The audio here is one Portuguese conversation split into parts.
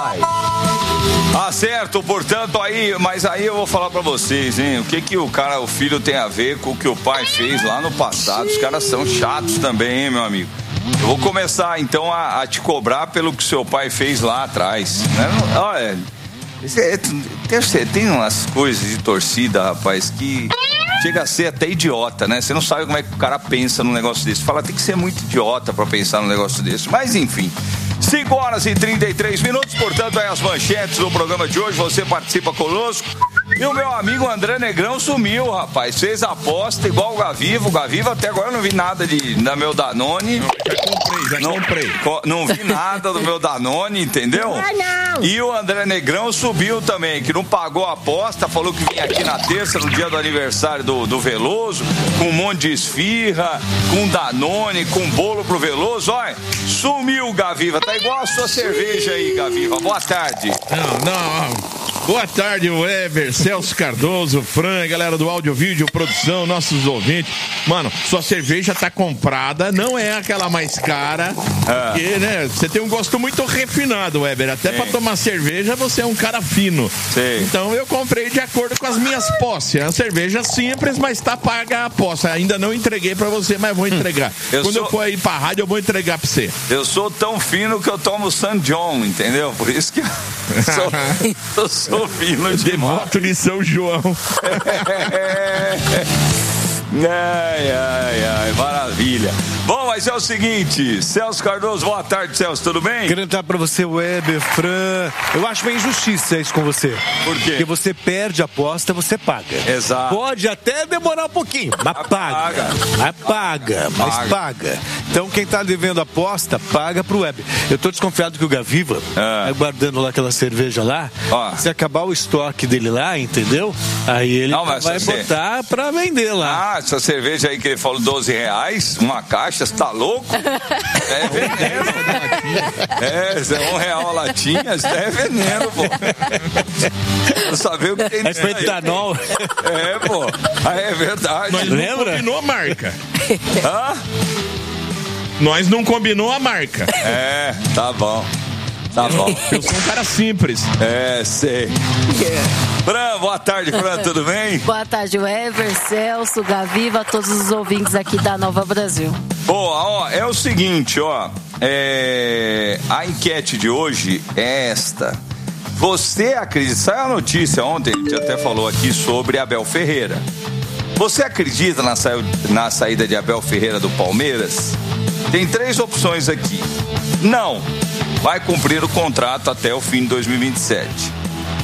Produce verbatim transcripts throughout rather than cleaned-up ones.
Tá certo, portanto, aí, mas aí eu vou falar pra vocês, hein, o que que o cara, o filho tem a ver com o que o pai fez lá no passado. Os caras são chatos também, hein, meu amigo. Eu vou começar, então, a, a te cobrar pelo que seu pai fez lá atrás, né? Olha, tem, tem umas coisas de torcida, rapaz, que chega a ser até idiota, né? Você não sabe como é que o cara pensa num negócio desse. Fala, tem que ser muito idiota pra pensar num negócio desse. Mas, enfim, cinco horas e trinta e três minutos, portanto, aí as manchetes do programa de hoje, você participa conosco. E o meu amigo André Negrão sumiu, rapaz. Fez a aposta igual o Gaviva. O Gaviva até agora eu não vi nada de, da meu Danone. Não, já comprei, já não, comprei. Co- não vi nada do meu Danone, entendeu? Ah, não. E o André Negrão subiu também, que não pagou a aposta, falou que vinha aqui na terça, no dia do aniversário do, do Veloso, com um monte de esfirra, com Danone, com bolo pro Veloso. Olha, sumiu o Gaviva. Tá igual a sua cerveja aí, Gaviva. Boa tarde. Não, não. Boa tarde, Weber, Celso Cardoso, Fran, galera do Áudio Vídeo Produção, nossos ouvintes. Mano, sua cerveja tá comprada, não é aquela mais cara, Ah. porque, né, você tem um gosto muito refinado, Weber. Até Sim. pra tomar cerveja você é um cara fino. Sim. Então eu comprei de acordo com as minhas posses. É uma cerveja simples, mas tá paga a posse. Ainda não entreguei pra você, mas vou entregar. Eu Quando sou- eu for aí pra rádio, eu vou entregar pra você. Eu sou tão fino que eu tomo San John, entendeu? Por isso que eu sou, eu sou fino demais. Devoto de São João. Ai, ai, ai, maravilha. Bom, mas é o seguinte, Celso Cardoso, boa tarde, Celso, tudo bem? Quero entrar pra você, Weber, Fran. Eu acho uma injustiça isso com você. Por quê? Porque você perde a aposta, você paga. Exato. Pode até demorar um pouquinho, mas paga. paga. Mas paga, mas Paga. paga. Então quem tá devendo a aposta, paga pro Weber. Eu tô desconfiado que o Gaviva Ah. tá guardando lá aquela cerveja lá. Ó. Se acabar o estoque dele lá, entendeu? Aí ele Não, mas vai você- botar pra vender lá. Ah, essa cerveja aí que ele falou, doze reais, uma caixa, você tá louco? É veneno. É, é um real a latinha, isso é veneno, pô. Quero saber o que tem É nisso aí. etanol. É, pô. Ah, é verdade. Nós não Lembra? combinou a marca. Hã? Nós não combinou a marca. É, tá bom. Tá bom. Eu sou um cara simples. É, sei. Fran, boa tarde, Fran, tudo bem? Boa tarde, Weber, Celso, Gaviva, todos os ouvintes aqui da Nova Brasil. Boa, ó, é o seguinte, ó. É, a enquete de hoje é esta. Você acredita, saiu a notícia ontem, a gente até falou aqui sobre Abel Ferreira. Você acredita na, sa... na saída de Abel Ferreira do Palmeiras? Tem três opções aqui. Não, vai cumprir o contrato até o fim de dois mil e vinte e sete.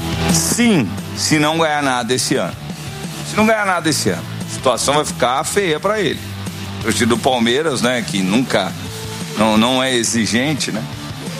Sim, se não ganhar nada esse ano. Se não ganhar nada esse ano, a situação vai ficar feia para ele. O torcedor do Palmeiras, né, que nunca, não, não é exigente, né?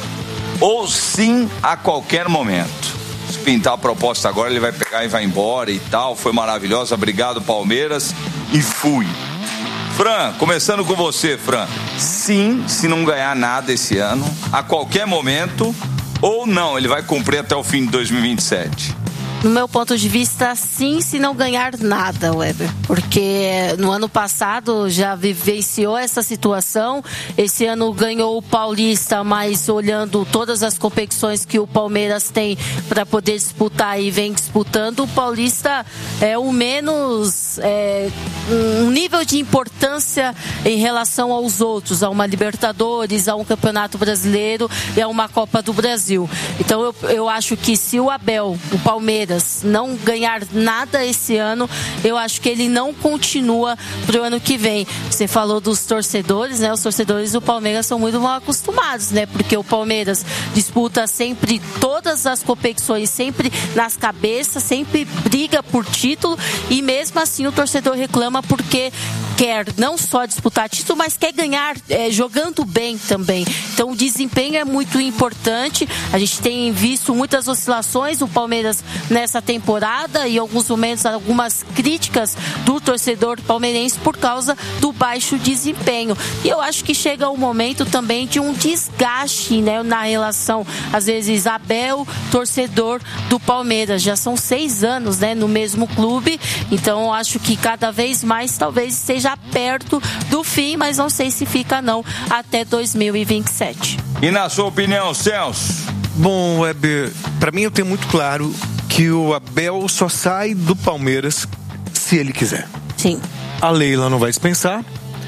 Ou sim a qualquer momento. Se pintar a proposta agora, ele vai pegar e vai embora e tal. Foi maravilhosa, obrigado Palmeiras. E fui. Fran, começando com você, Fran. Sim, se não ganhar nada esse ano, a qualquer momento, ou não, ele vai cumprir até o fim de dois mil e vinte e sete. No meu ponto de vista, sim, se não ganhar nada, Weber. Porque no ano passado já vivenciou essa situação. Esse ano ganhou o Paulista, mas olhando todas as competições que o Palmeiras tem para poder disputar e vem disputando, o Paulista é o menos, é, um nível de importância em relação aos outros, a uma Libertadores, a um Campeonato Brasileiro e a uma Copa do Brasil. Então eu, eu acho que se o Abel, o Palmeiras, não ganhar nada esse ano, eu acho que ele não continua pro ano que vem. Você falou dos torcedores, né? Os torcedores do Palmeiras são muito mal acostumados, né? Porque o Palmeiras disputa sempre todas as competições, sempre nas cabeças, sempre briga por título e mesmo assim o torcedor reclama porque quer não só disputar título, mas quer ganhar é, jogando bem também. Então o desempenho é muito importante. A gente tem visto muitas oscilações, o Palmeiras nessa temporada e em alguns momentos algumas críticas do torcedor palmeirense por causa do baixo desempenho. E eu acho que chega o momento também de um desgaste, né, na relação, às vezes, Abel, torcedor do Palmeiras. Já são seis anos, né, no mesmo clube, então eu acho que cada vez mais talvez esteja perto do fim, mas não sei se fica não até dois mil e vinte e sete. E na sua opinião, Celso? Bom, Weber, para mim eu tenho muito claro que o Abel só sai do Palmeiras se ele quiser. Sim. A Leila não vai dispensar.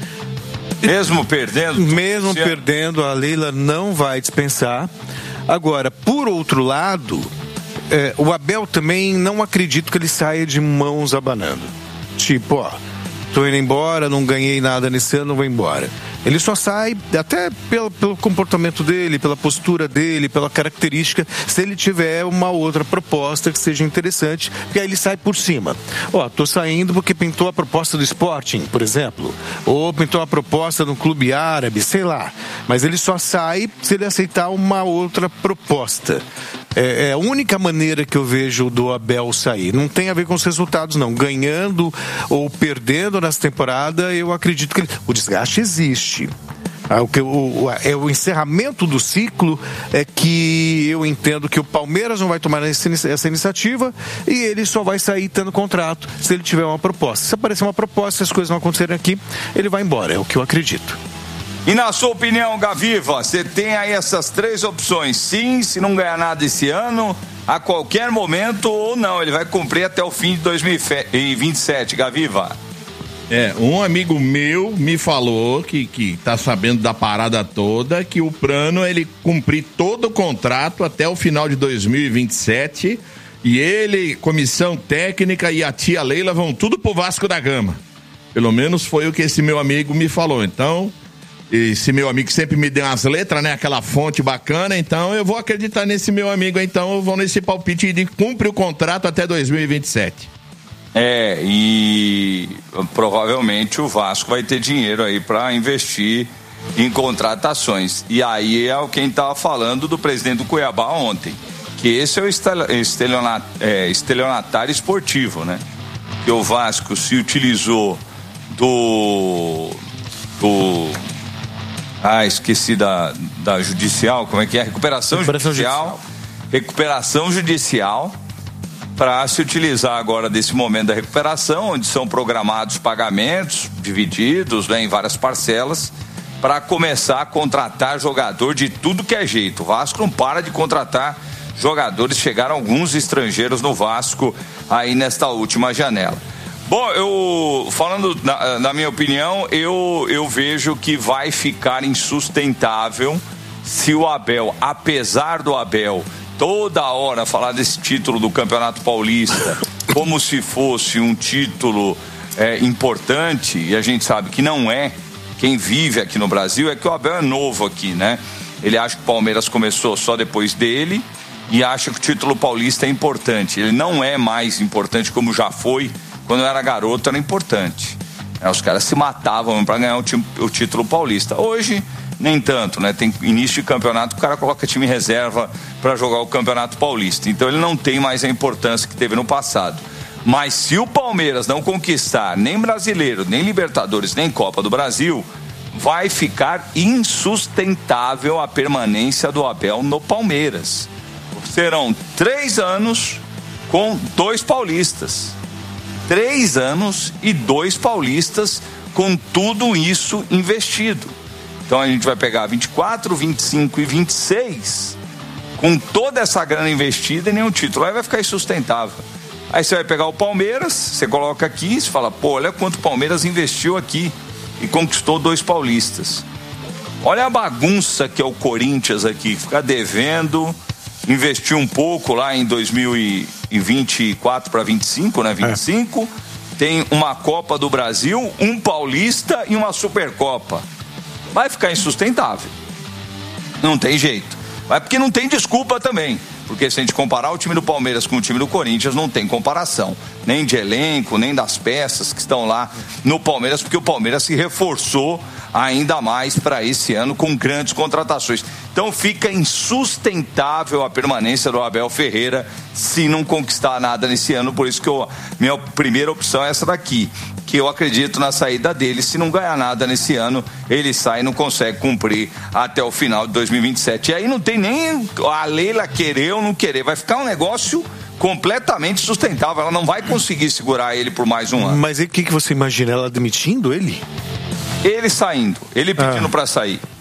Mesmo perdendo? Mesmo perdendo, a Leila não vai dispensar. Agora, por outro lado, é, o Abel também não acredito que ele saia de mãos abanando. Tipo, ó, tô indo embora, não ganhei nada nesse ano, vou embora. Ele só sai, até pelo, pelo comportamento dele, pela postura dele, pela característica, se ele tiver uma outra proposta que seja interessante, porque aí ele sai por cima. Ó, tô saindo porque pintou a proposta do Sporting, por exemplo, ou pintou a proposta de um clube árabe, sei lá. Mas ele só sai se ele aceitar uma outra proposta. É, é a única maneira que eu vejo do Abel sair. Não tem a ver com os resultados, não. Ganhando ou perdendo nessa temporada, eu acredito que ele... o desgaste existe. Ah, o, que, o, o, é o encerramento do ciclo é que eu entendo que o Palmeiras não vai tomar essa, essa iniciativa e ele só vai sair tendo contrato se ele tiver uma proposta. Se aparecer uma proposta, se as coisas não acontecerem aqui, ele vai embora, é o que eu acredito. E na sua opinião, Gaviva, você tem aí essas três opções. Sim, se não ganhar nada esse ano, a qualquer momento, ou não, ele vai cumprir até o fim de dois mil e vinte e sete, Gaviva. É, um amigo meu me falou que, que tá sabendo da parada toda, que o plano é ele cumprir todo o contrato até o final de dois mil e vinte e sete, e ele, comissão técnica e a tia Leila vão tudo pro Vasco da Gama. Pelo menos foi o que esse meu amigo me falou. Então, esse meu amigo sempre me deu umas letras, né? Aquela fonte bacana, então eu vou acreditar nesse meu amigo, então eu vou nesse palpite de cumprir o contrato até dois mil e vinte e sete. É, e provavelmente o Vasco vai ter dinheiro aí para investir em contratações. E aí é o quem estava falando do presidente do Cuiabá ontem, que esse é o estelionat, é, estelionatário esportivo, né? Que o Vasco se utilizou do... do ah, esqueci da, da judicial, como é que é? Recuperação, Recuperação judicial, judicial. Recuperação judicial para se utilizar agora desse momento da recuperação, onde são programados pagamentos divididos, né, em várias parcelas, para começar a contratar jogador de tudo que é jeito. O Vasco não para de contratar jogadores, chegaram alguns estrangeiros no Vasco aí nesta última janela. Bom, eu, falando na, na minha opinião, eu, eu vejo que vai ficar insustentável se o Abel, apesar do Abel toda hora falar desse título do Campeonato Paulista como se fosse um título é, importante, e a gente sabe que não é. Quem vive aqui no Brasil é que o Abel é novo aqui, né? Ele acha que o Palmeiras começou só depois dele e acha que o título paulista é importante. Ele não é mais importante como já foi. Quando eu era garoto era importante. É, os caras se matavam para ganhar o, time, o título paulista. Hoje, nem tanto, né? Tem início de campeonato, o cara coloca time em reserva para jogar o Campeonato Paulista. Então ele não tem mais a importância que teve no passado. Mas se o Palmeiras não conquistar nem Brasileiro, nem Libertadores, nem Copa do Brasil, vai ficar insustentável a permanência do Abel no Palmeiras. Serão três anos com dois paulistas. Três anos e dois paulistas com tudo isso investido. Então a gente vai pegar vinte e quatro, vinte e cinco e vinte e seis com toda essa grana investida e nenhum título. Aí vai ficar insustentável. Aí você vai pegar o Palmeiras, você coloca aqui e você fala, pô, olha quanto o Palmeiras investiu aqui e conquistou dois paulistas. Olha a bagunça que é o Corinthians aqui, ficar devendo, investiu um pouco lá em dois mil e vinte e quatro para vinte e cinco, né? vinte e cinco, é. Tem uma Copa do Brasil, um Paulista e uma Supercopa. Vai ficar insustentável. Não tem jeito. Mas porque não tem desculpa também. Porque se a gente comparar o time do Palmeiras com o time do Corinthians, não tem comparação. Nem de elenco, nem das peças que estão lá no Palmeiras, porque o Palmeiras se reforçou ainda mais para esse ano com grandes contratações. Então fica insustentável a permanência do Abel Ferreira se não conquistar nada nesse ano. Por isso que eu, minha primeira opção é essa daqui, que eu acredito na saída dele. Se não ganhar nada nesse ano, ele sai e não consegue cumprir até o final de dois mil e vinte e sete. E aí não tem nem a Leila querer ou não querer, vai ficar um negócio completamente sustentável. Ela não vai conseguir segurar ele por mais um ano. Mas o que, que você imagina? Ela demitindo ele? Ele saindo, ele pedindo ah. para sair.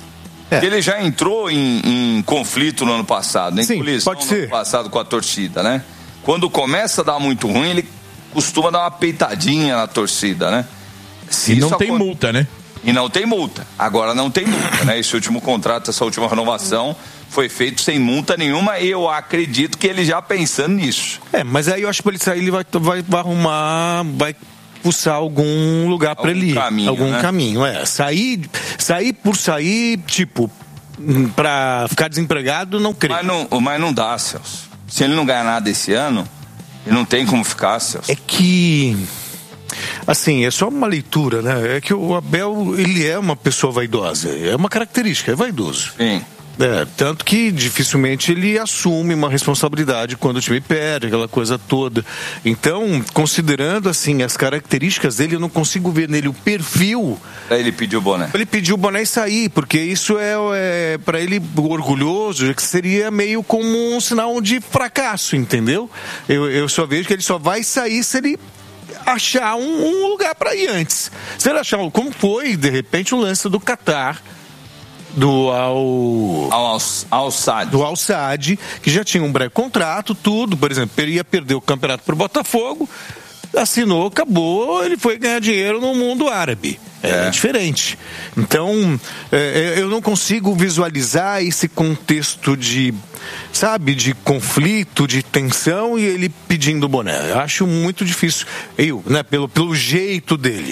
É. Ele já entrou em, em conflito no ano passado, né? Em Sim, colisão pode no ser. ano passado com a torcida, né? Quando começa a dar muito ruim, ele costuma dar uma peitadinha na torcida, né? Se e não tem aconte... multa, né? E não tem multa. Agora não tem multa, né? Esse último contrato, essa última renovação foi feito sem multa nenhuma e eu acredito que ele já pensando nisso. É, mas aí eu acho que pra ele sair, ele vai, vai, vai arrumar, vai pulsar algum lugar para ele ir. Caminho, algum né? caminho, é. Sair, sair por sair, tipo, pra ficar desempregado, não creio. Mas não, mas não dá, Celso. Se ele não ganhar nada esse ano, ele não tem como ficar, Celso. É que... Assim, é só uma leitura, né? É que o Abel, ele é uma pessoa vaidosa. É uma característica, é vaidoso. Sim. É, tanto que dificilmente ele assume uma responsabilidade quando o time perde, aquela coisa toda. Então, considerando assim as características dele, eu não consigo ver nele o perfil. Aí ele pediu o boné. Ele pediu o boné e sair, porque isso é, é para ele orgulhoso, que seria meio como um sinal de fracasso, entendeu? Eu, eu só vejo que ele só vai sair se ele achar um, um lugar para ir antes. Se ele achar, como foi, de repente, o lance do Qatar, do Al... Al, Al Sadd. do Al Sadd, que já tinha um breve contrato, tudo, por exemplo, ele ia perder o campeonato pro Botafogo, assinou, acabou, ele foi ganhar dinheiro no mundo árabe. É, é diferente. Então, é, eu não consigo visualizar esse contexto de, sabe, de conflito, de tensão e ele pedindo o boné. Eu acho muito difícil. Eu, né, pelo, pelo jeito dele.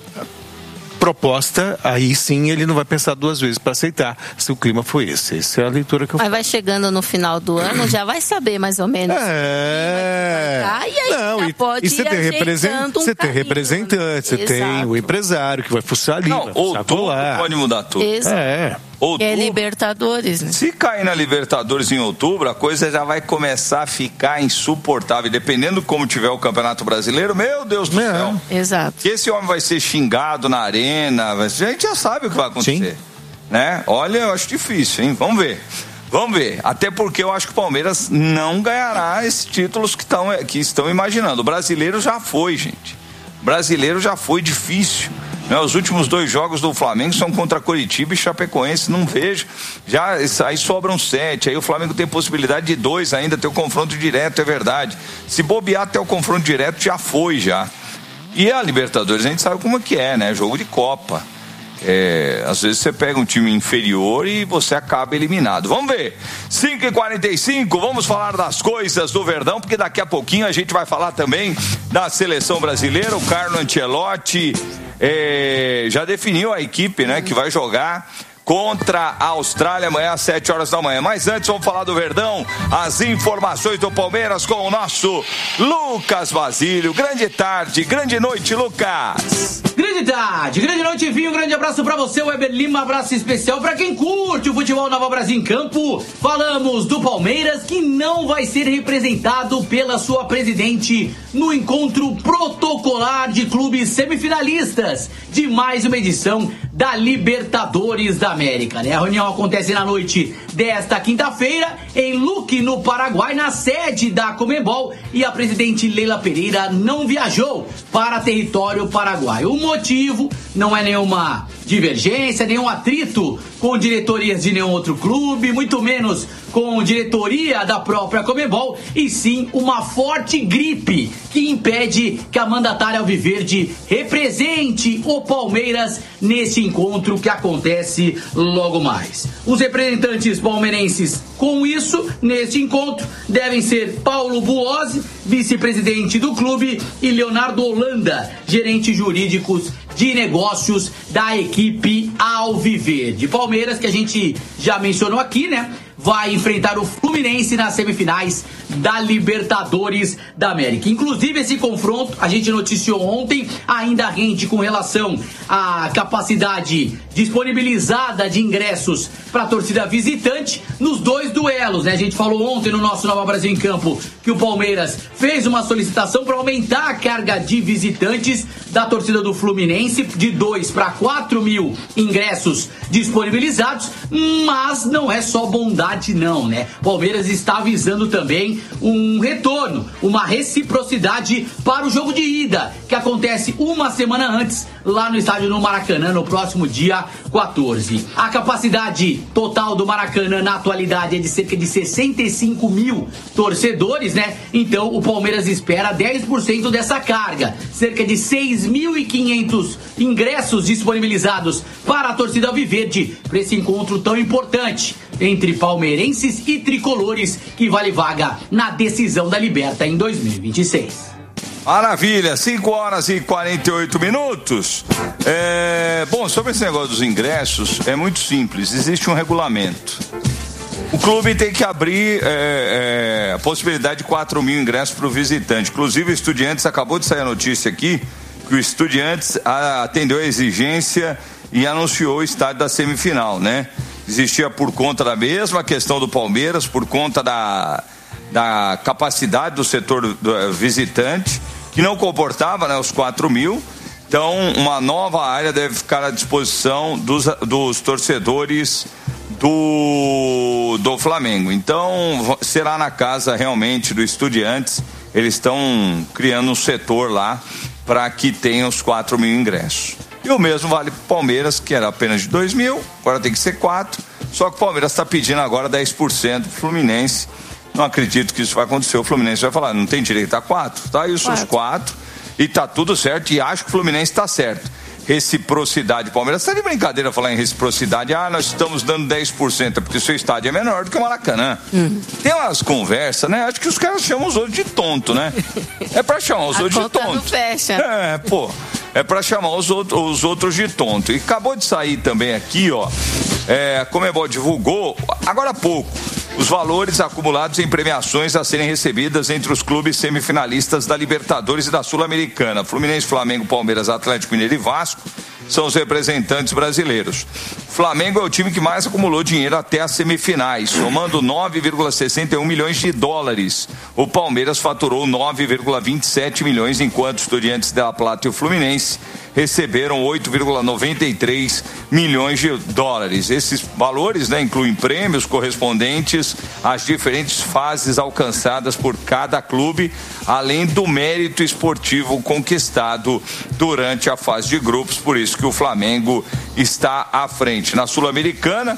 Proposta, aí sim ele não vai pensar duas vezes para aceitar se o clima foi esse. Essa é a leitura que eu faço. faço. Mas vai chegando no final do ano, já vai saber mais ou menos. É. Cá, e aí não, já e, pode e você tem, represent, um você tem caminho, representante, você né? tem Exato. o empresário que vai fuçar ali. Não, outubro pode mudar tudo. Exato. É. Outubro, é Libertadores, né? Se cair na Libertadores em outubro, a coisa já vai começar a ficar insuportável. Dependendo de como tiver o Campeonato Brasileiro, meu Deus do É. céu. Exato. Que esse homem vai ser xingado na arena, a gente já sabe o que vai acontecer. Sim. Né? Olha, eu acho difícil, hein? Vamos ver. Vamos ver. Até porque eu acho que o Palmeiras não ganhará esses títulos que, tão, que estão imaginando. O brasileiro já foi, gente. O brasileiro já foi difícil. Os últimos dois jogos do Flamengo são contra Coritiba e Chapecoense, não vejo. Já aí sobram sete, aí o Flamengo tem possibilidade de dois ainda, ter o confronto direto, é verdade. Se bobear até o confronto direto, já foi já. E a Libertadores, a gente sabe como é que é, né? Jogo de Copa. É, às vezes você pega um time inferior e você acaba eliminado. Vamos ver, cinco e quarenta e cinco, vamos falar das coisas do Verdão, porque daqui a pouquinho a gente vai falar também da seleção brasileira. O Carlo Ancelotti é, já definiu a equipe, né, que vai jogar contra a Austrália amanhã às sete horas da manhã. Mas antes vamos falar do Verdão, as informações do Palmeiras com o nosso Lucas Basílio. Grande tarde, grande noite, Lucas. Grande tarde, grande noite, Vinho, um grande abraço pra você, Weber Lima, abraço especial pra quem curte o futebol Nova Brasil em campo. Falamos do Palmeiras, que não vai ser representado pela sua presidente no encontro protocolar de clubes semifinalistas de mais uma edição da Libertadores da América, né? A reunião acontece na noite desta quinta-feira em Luque, no Paraguai, na sede da Conmebol, e a presidente Leila Pereira não viajou para território paraguaio. O motivo não é nenhuma divergência, nenhum atrito com diretorias de nenhum outro clube, muito menos com diretoria da própria Conmebol, e sim uma forte gripe que impede que a mandatária alviverde represente o Palmeiras nesse encontro que acontece logo mais. Os representantes palmeirenses com isso, neste encontro, devem ser Paulo Buozzi, vice-presidente do clube, e Leonardo Holanda, gerente jurídicos de negócios da equipe alviverde. Palmeiras, que a gente já mencionou aqui, né? Vai enfrentar o Fluminense nas semifinais da Libertadores da América. Inclusive, esse confronto, a gente noticiou ontem, ainda rende com relação à capacidade disponibilizada de ingressos para a torcida visitante nos dois duelos, né? A gente falou ontem no nosso Nova Brasil em Campo que o Palmeiras fez uma solicitação para aumentar a carga de visitantes da torcida do Fluminense de dois para quatro mil ingressos disponibilizados, mas não é só bondade não, né? Palmeiras está avisando também um retorno, uma reciprocidade para o jogo de ida, que acontece uma semana antes lá no estádio no Maracanã, no próximo dia quatorze. A capacidade total do Maracanã na atualidade é de cerca de sessenta e cinco mil torcedores, né? Então o Palmeiras espera dez por cento dessa carga, cerca de seis mil e quinhentos ingressos disponibilizados para a torcida alviverde para esse encontro tão importante entre palmeirenses e tricolores, que vale vaga na decisão da Liberta em dois mil e vinte e seis. Maravilha, cinco horas e quarenta e oito minutos. É, bom, sobre esse negócio dos ingressos, é muito simples, existe um regulamento. O clube tem que abrir é, é, a possibilidade de quatro mil ingressos para o visitante. Inclusive, o Estudiantes, acabou de sair a notícia aqui, que o Estudiantes atendeu a exigência e anunciou o estádio da semifinal, né? Existia por conta da mesma questão do Palmeiras, por conta da, da capacidade do setor do visitante, que não comportava, né, os quatro mil. Então, uma nova área deve ficar à disposição dos, dos torcedores do, do Flamengo. Então, será na casa realmente do Estudiantes. Eles estão criando um setor lá para que tenha os quatro mil ingressos. E o mesmo vale para o Palmeiras, que era apenas de dois mil, agora tem que ser quatro. Só que o Palmeiras está pedindo agora dez por cento do Fluminense. Não acredito que isso vai acontecer. O Fluminense vai falar, não tem direito a quatro, tá? E os seus quatro. E tá tudo certo. E acho que o Fluminense está certo. Reciprocidade. Palmeiras está de brincadeira falar em reciprocidade. Ah, nós estamos dando dez por cento, é porque o seu estádio é menor do que o Maracanã. Hum. Tem umas conversas, né? Acho que os caras chamam os outros de tonto, né? É para chamar os outros de tonto. Não fecha. É, pô. É para chamar os, outro, os outros de tonto. E acabou de sair também aqui, ó. É, a Conmebol divulgou, agora há pouco, os valores acumulados em premiações a serem recebidas entre os clubes semifinalistas da Libertadores e da Sul-Americana. Fluminense, Flamengo, Palmeiras, Atlético Mineiro e Vasco são os representantes brasileiros. Flamengo é o time que mais acumulou dinheiro até as semifinais, somando nove vírgula sessenta e um milhões de dólares. O Palmeiras faturou nove vírgula vinte e sete milhões, enquanto os Estudiantes de La Plata e o Fluminense receberam oito vírgula noventa e três milhões de dólares. Esses valores, né, incluem prêmios correspondentes às diferentes fases alcançadas por cada clube, além do mérito esportivo conquistado durante a fase de grupos. Por isso que o Flamengo está à frente. Na Sul-Americana,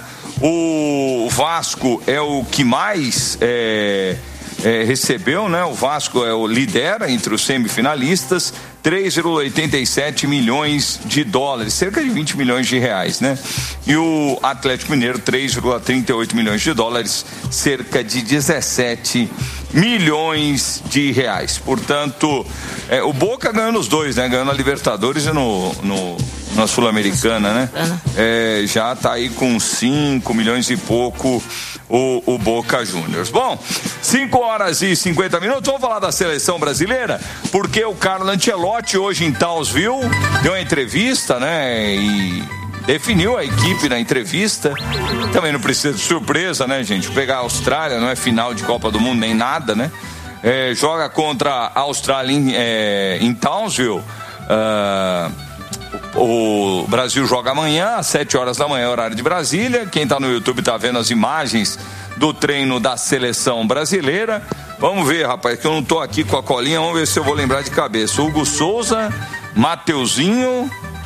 o Vasco é o que mais é, é, recebeu, né? O Vasco é o lidera entre os semifinalistas, três vírgula oitenta e sete milhões de dólares, cerca de vinte milhões de reais, né? E o Atlético Mineiro, três vírgula trinta e oito milhões de dólares, cerca de dezessete milhões de reais. Portanto, é, o Boca ganhou nos dois, né? Ganhou na Libertadores e no, no, na Sul-Americana, né? É, já tá aí com cinco milhões e pouco o, o Boca Juniors. Bom, cinco horas e cinquenta minutos, vamos falar da seleção brasileira, porque o Carlo Ancelotti hoje em Townsville deu uma entrevista, né? E definiu a equipe na entrevista. Também não precisa de surpresa, né, gente? Pegar a Austrália, não é final de Copa do Mundo nem nada, né? É, joga contra a Austrália em, é, em Townsville. Uh, o Brasil joga amanhã, às sete horas da manhã, horário de Brasília. Quem tá no YouTube tá vendo as imagens do treino da seleção brasileira. Vamos ver, rapaz, que eu não tô aqui com a colinha. Vamos ver se eu vou lembrar de cabeça. Hugo Souza, Mateuzinho,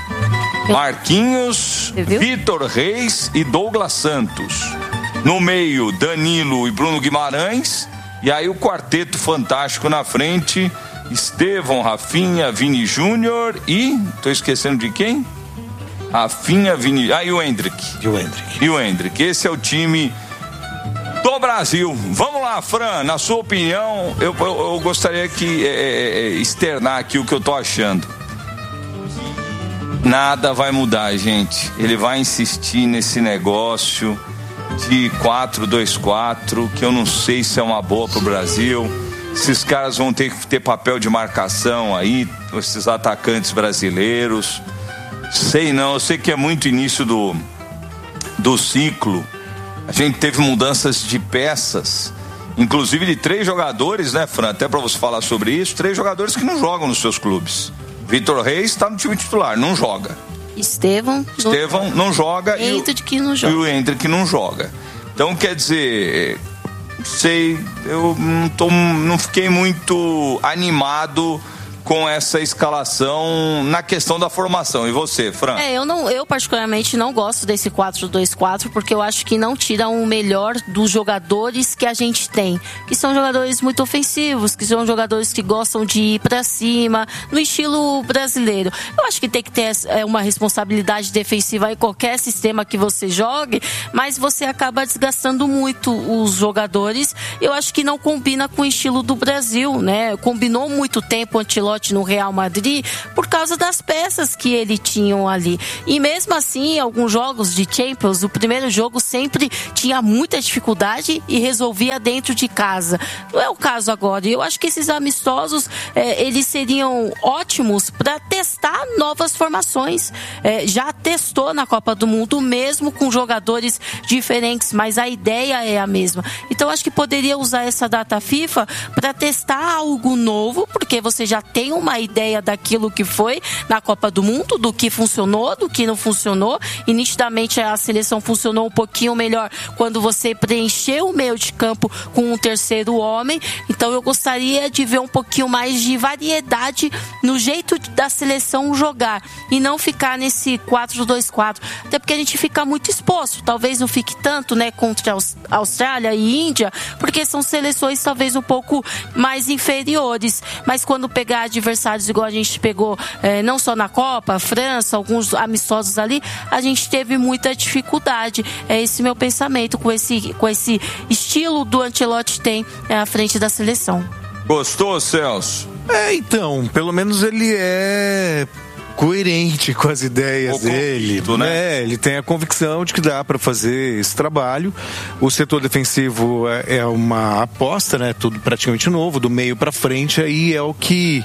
Marquinhos, Vitor Reis e Douglas Santos. No meio, Danilo e Bruno Guimarães. E aí o quarteto fantástico na frente: Estevão, Rafinha, Vini Júnior e... tô esquecendo de quem? Rafinha, Vini... Ah, e o Hendrick. E o Hendrick. E o Hendrick. Esse é o time do Brasil. Vamos lá, Fran, na sua opinião, eu, eu, eu gostaria que é, é, externar aqui o que eu tô achando. Nada vai mudar, gente. Ele vai insistir nesse negócio de quatro dois quatro, que eu não sei se é uma boa pro Brasil. Esses caras vão ter que ter papel de marcação aí, esses atacantes brasileiros. Sei não, eu sei que é muito início do, do ciclo. A gente teve mudanças de peças, inclusive de três jogadores, né, Fran? Até para você falar sobre isso, três jogadores que não jogam nos seus clubes. Vitor Reis está no time titular, não joga. Estevão. Estevão não joga. Hendrick não joga. E o Hendrick não joga. Então, quer dizer, sei, eu não, tô, não fiquei muito animado com essa escalação na questão da formação. E você, Fran? É, eu, não, eu particularmente não gosto desse quatro dois quatro, porque eu acho que não tira o melhor dos jogadores que a gente tem, que são jogadores muito ofensivos, que são jogadores que gostam de ir pra cima, no estilo brasileiro. Eu acho que tem que ter uma responsabilidade defensiva em qualquer sistema que você jogue, mas você acaba desgastando muito os jogadores. Eu acho que não combina com o estilo do Brasil, né? Combinou muito tempo o Ancelotti no Real Madrid por causa das peças que ele tinha ali. E mesmo assim, alguns jogos de Champions, o primeiro jogo sempre tinha muita dificuldade e resolvia dentro de casa. Não é o caso agora. Eu acho que esses amistosos, eh, eles seriam ótimos para testar novas formações. Eh, já testou na Copa do Mundo, mesmo com jogadores diferentes, mas a ideia é a mesma. Então, acho que poderia usar essa data FIFA para testar algo novo, porque você já tem uma ideia daquilo que foi na Copa do Mundo, do que funcionou, do que não funcionou, e nitidamente a seleção funcionou um pouquinho melhor quando você preencheu o meio de campo com um terceiro homem. Então eu gostaria de ver um pouquinho mais de variedade no jeito da seleção jogar e não ficar nesse quatro dois quatro, até porque a gente fica muito exposto, talvez não fique tanto, né, contra a Austrália e Índia, porque são seleções talvez um pouco mais inferiores, mas quando pegar adversários igual a gente pegou, eh, não só na Copa, França, alguns amistosos ali, a gente teve muita dificuldade. É esse meu pensamento com esse, com esse estilo do Ancelotti tem é, à frente da seleção. Gostou, Celso? É, então, pelo menos ele é coerente com as ideias dele, né? É, ele tem a convicção de que dá para fazer esse trabalho. O setor defensivo é, é uma aposta, né? Tudo praticamente novo, do meio para frente, aí é o que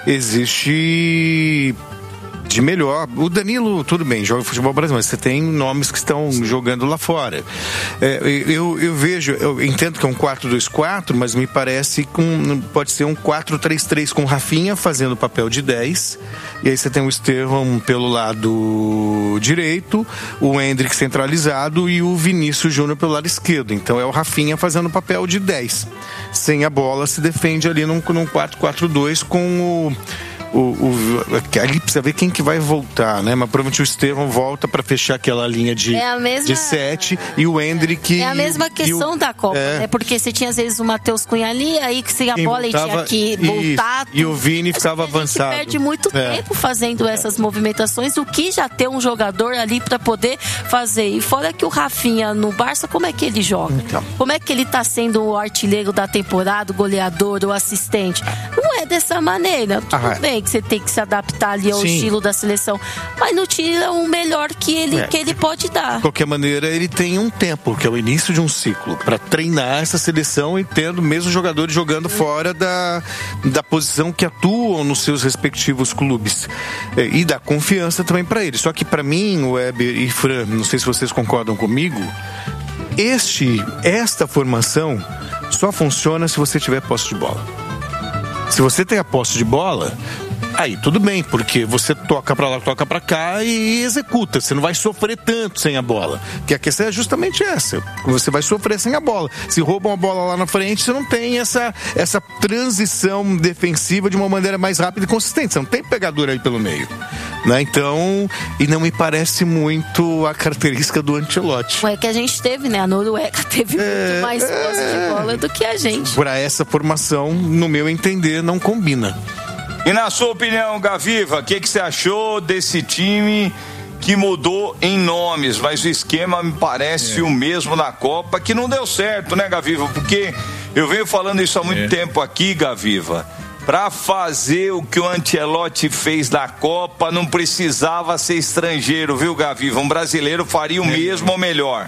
existe de melhor. O Danilo, tudo bem, joga futebol brasileiro, mas você tem nomes que estão jogando lá fora. É, eu, eu vejo, eu entendo que é um quatro dois quatro, mas me parece que um, pode ser um quatro três três com o Rafinha fazendo o papel de dez, e aí você tem o Estevão pelo lado direito, o Endrick centralizado e o Vinícius Júnior pelo lado esquerdo. Então é o Rafinha fazendo o papel de dez. Sem a bola se defende ali num, num quatro quatro dois com o O, o, ali precisa ver quem que vai voltar, né? Mas provavelmente o Estevão volta para fechar aquela linha de, é mesma, de sete e o Endrick. É a mesma questão o, da Copa, é, né? Porque você tinha às vezes o Matheus Cunha ali, aí que se a bola voltava, e tinha que voltar. E, e o Vini ficava avançado. A gente perde muito é. tempo fazendo essas movimentações, o que já ter um jogador ali para poder fazer. E fora que o Rafinha no Barça, como é que ele joga? Então. Como é que ele tá sendo o artilheiro da temporada, o goleador, o assistente? Não é dessa maneira. Tudo ah, bem que você tem que se adaptar ali ao Sim. estilo da seleção, mas não tira o melhor que ele, é. que ele pode dar. De qualquer maneira, ele tem um tempo, que é o início de um ciclo, para treinar essa seleção e tendo mesmo jogadores jogando fora da, da posição que atuam nos seus respectivos clubes. É, e dá confiança também para eles. Só que para mim, Weber e Fran, não sei se vocês concordam comigo, este, esta formação só funciona se você tiver posse de bola. Se você tem a posse de bola, aí tudo bem, porque você toca pra lá, toca pra cá e executa. Você não vai sofrer tanto sem a bola. Porque a questão é justamente essa. Você vai sofrer sem a bola. Se roubam a bola lá na frente, você não tem essa, essa transição defensiva de uma maneira mais rápida e consistente. Você não tem pegador aí pelo meio. Né? Então, e não me parece muito a característica do Ancelotti. É que a gente teve, né? A Noruega teve é, muito mais posse é... de bola do que a gente. Para essa formação, no meu entender, não combina. E na sua opinião, Gaviva, o que, que você achou desse time que mudou em nomes, mas o esquema me parece é. o mesmo na Copa, que não deu certo, né, Gaviva? Porque eu venho falando isso há muito é. tempo aqui, Gaviva. Para fazer o que o Ancelotti fez na Copa, não precisava ser estrangeiro, viu, Gaviva? Um brasileiro faria o é. mesmo ou melhor.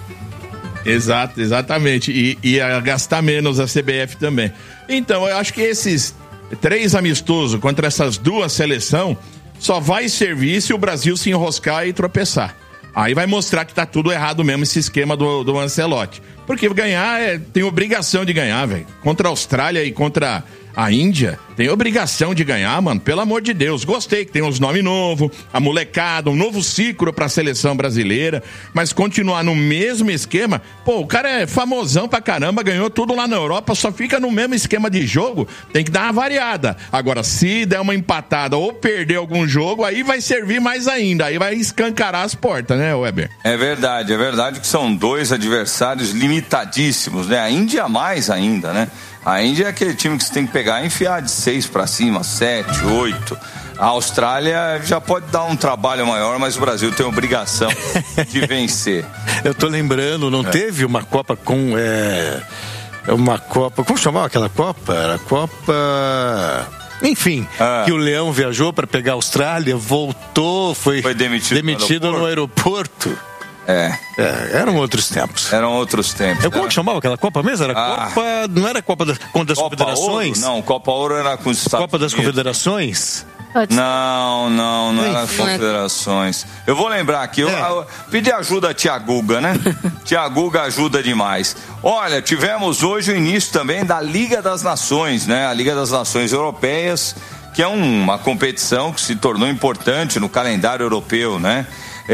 Exato, exatamente. E ia gastar menos a C B F também. Então, eu acho que esses três amistosos contra essas duas seleções só vai servir se o Brasil se enroscar e tropeçar. Aí vai mostrar que tá tudo errado mesmo esse esquema do, do Ancelotti. Porque ganhar, é, tem obrigação de ganhar, velho. Contra a Austrália e contra a Índia, tem obrigação de ganhar, mano. Pelo amor de Deus. Gostei que tem uns nomes novos, a molecada, um novo ciclo pra seleção brasileira. Mas continuar no mesmo esquema, pô, o cara é famosão pra caramba, ganhou tudo lá na Europa, só fica no mesmo esquema de jogo, tem que dar uma variada. Agora, se der uma empatada ou perder algum jogo, aí vai servir mais ainda, aí vai escancarar as portas, né, Weber? É verdade, é verdade que são dois adversários limitadíssimos, né? A Índia mais ainda, né? A Índia é aquele time que você tem que pegar e enfiar de seis pra cima, sete, oito. A Austrália já pode dar um trabalho maior, mas o Brasil tem obrigação de vencer. Eu tô lembrando, não é. teve uma Copa com... É, uma Copa... Como chamava aquela Copa? Era a Copa... Enfim, ah. que o Leão viajou para pegar a Austrália, voltou, foi, foi demitido, demitido no aeroporto. No aeroporto. É. é. Eram outros tempos. Eram outros tempos. Eu, como que chamava aquela Copa mesmo? Era ah. Copa. Não era Copa das, das Copa Confederações? Ouro? Não, Copa Ouro era com os Estados Copa das Unidos. Confederações? Não, não, não era as confederações. Eu vou lembrar aqui, eu, é. eu pedi ajuda a Tia Guga, né? Tia Guga ajuda demais. Olha, tivemos hoje o início também da Liga das Nações, né? A Liga das Nações Europeias, que é uma competição que se tornou importante no calendário europeu, né?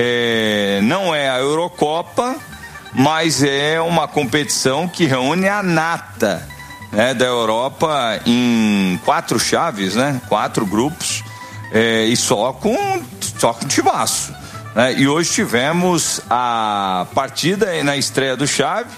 É, não é a Eurocopa, mas é uma competição que reúne a nata, né, da Europa em quatro chaves, né, quatro grupos, é, e só com só com timaço, né? E hoje tivemos a partida na estreia do Xavi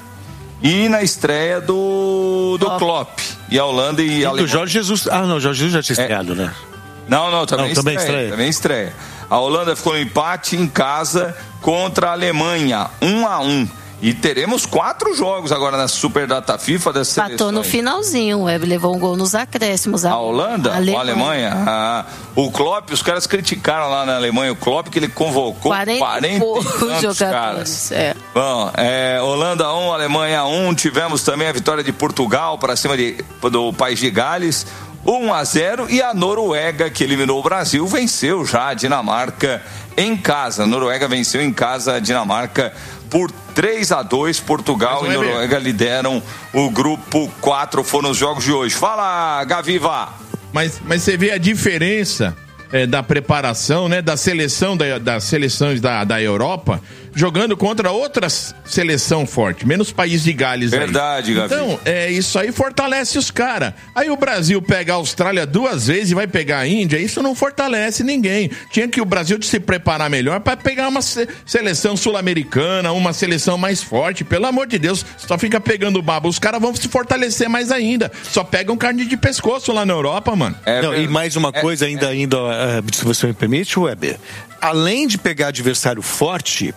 e na estreia do do Klopp, e a Holanda e, e a do Jorge Jesus. Ah, não, Jorge Jesus já tinha estreado, é, né? Não, não, também, não, também estreia, estreia. Também estreia. A Holanda ficou no empate em casa contra a Alemanha, um a um. E teremos quatro jogos agora na Super Data FIFA das seleções. Patou no finalzinho, o Web levou um gol nos acréscimos. A, a Holanda? A Alemanha. A Alemanha? Ah, o Klopp, os caras criticaram lá na Alemanha o Klopp, que ele convocou quarenta e tantos caras. É. Bom, é, Holanda um, Alemanha um. Tivemos também a vitória de Portugal para cima de, do País de Gales, um a zero, e a Noruega, que eliminou o Brasil, venceu já a Dinamarca em casa. A Noruega venceu em casa a Dinamarca por três a dois. Portugal e Noruega lideram o grupo quatro, foram os jogos de hoje. Fala, Gaviva! Mas, mas você vê a diferença é, da preparação, né, da seleção, da, das seleções da, da Europa, jogando contra outras seleção forte, menos País de Gales. Verdade, Gavi. Então, é, isso aí fortalece os caras. Aí o Brasil pega a Austrália duas vezes e vai pegar a Índia, isso não fortalece ninguém. Tinha que o Brasil de se preparar melhor para pegar uma se- seleção sul-americana, uma seleção mais forte. Pelo amor de Deus, só fica pegando baba. Os caras vão se fortalecer mais ainda. Só pegam carne de pescoço lá na Europa, mano. É, não, e mais uma coisa, é, ainda, é. ainda uh, se você me permite, Weber, além de pegar adversário forte,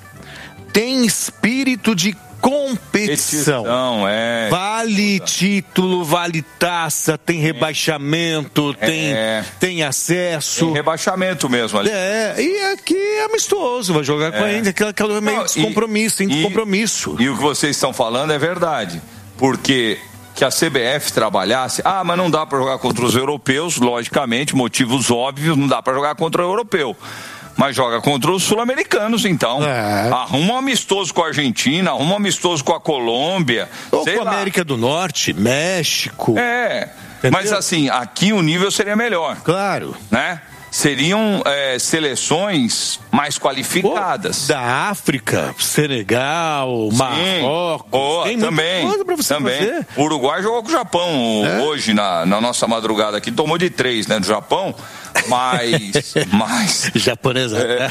tem espírito de competição. Competição, é. Vale título, vale taça, tem rebaixamento, é. tem, tem acesso. Tem rebaixamento mesmo ali. É, e aqui é amistoso, vai jogar é. com a Índia, aquela, aquela meio Não, descompromisso, sem compromisso. E o que vocês estão falando é verdade, porque que a C B F trabalhasse, ah, mas não dá para jogar contra os europeus, logicamente, motivos óbvios, não dá para jogar contra o europeu. Mas joga contra os sul-americanos, então. É. Arruma um amistoso com a Argentina, arruma um amistoso com a Colômbia. Ou com a América do Norte, México. É, entendeu? Mas assim, aqui o nível seria melhor. Claro. Né? Seriam é, seleções mais qualificadas. Pô, da África, Senegal, Sim. Marrocos. Oh, tem também. Pra você também. Fazer. O Uruguai jogou com o Japão é? hoje, na, na nossa madrugada aqui. Tomou de três, né, do Japão. Mas. mas Japonesa. É,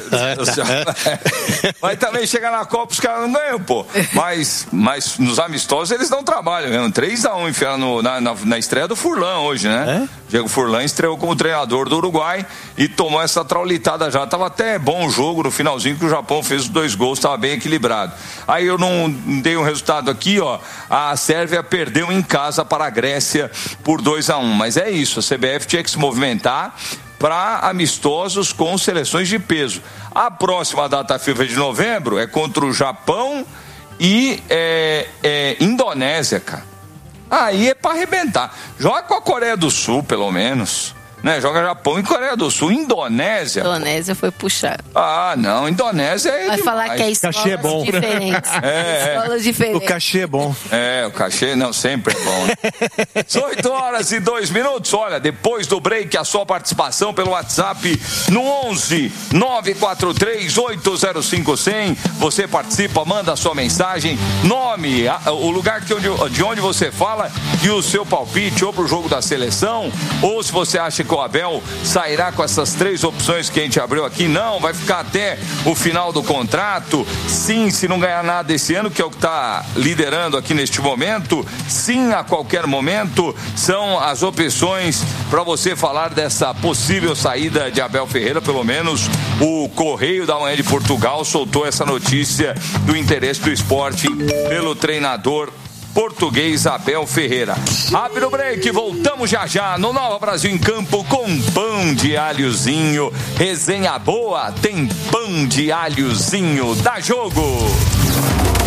mas também chega na Copa, os caras não ganham, pô. Mas, mas nos amistosos eles não trabalham mesmo. três a um enfiaram no, na, na, na estreia do Furlan hoje, né? É? Diego Furlan estreou como treinador do Uruguai e tomou essa traulitada já. Tava até bom o jogo no finalzinho, que o Japão fez os dois gols, tava bem equilibrado. Aí eu não dei um resultado aqui, ó. A Sérvia perdeu em casa para a Grécia por dois a um. Mas é isso, a C B F tinha que se movimentar para amistosos com seleções de peso. A próxima data FIFA de novembro é contra o Japão e é, é, Indonésia, cara. Aí é para arrebentar. Joga com a Coreia do Sul, pelo menos. né? Joga Japão e Coreia do Sul. Indonésia. Indonésia foi puxado. Ah, não. Indonésia é Vai demais. falar que é escolas cachê é bom. diferentes. É, escolas O diferentes. cachê é bom. É, o cachê não sempre é bom. Né? São oito horas e dois minutos. Olha, depois do break, a sua participação pelo WhatsApp no onze nove quatro três oito zero cinco zero zero. Você participa, manda a sua mensagem, nome, a, o lugar que onde, de onde você fala e o seu palpite, ou pro jogo da seleção, ou se você acha que o Abel sairá com essas três opções que a gente abriu aqui. Não, vai ficar até o final do contrato. Sim, se não ganhar nada esse ano, que é o que está liderando aqui neste momento. Sim, a qualquer momento. São as opções para você falar dessa possível saída de Abel Ferreira. Pelo menos o Correio da Manhã de Portugal soltou essa notícia do interesse do esporte pelo treinador português Abel Ferreira. Abre o break, voltamos já já no Nova Brasil em Campo com pão de alhozinho. Resenha boa, tem pão de alhozinho. Dá jogo!